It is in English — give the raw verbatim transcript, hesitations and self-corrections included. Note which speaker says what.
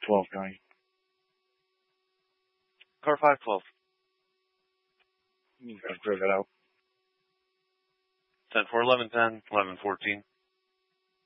Speaker 1: twelve going.
Speaker 2: Car five twelve.
Speaker 1: You can clear that out.
Speaker 2: ten four eleven ten eleven fourteen.